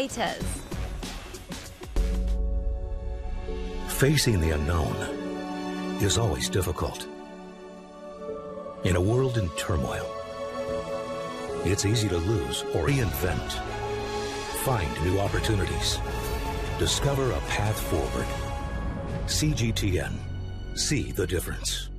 creators. Facing the unknown is always difficult. In a world in turmoil, it's easy to lose or reinvent. Find new opportunities. Discover a path forward. CGTN. See the difference.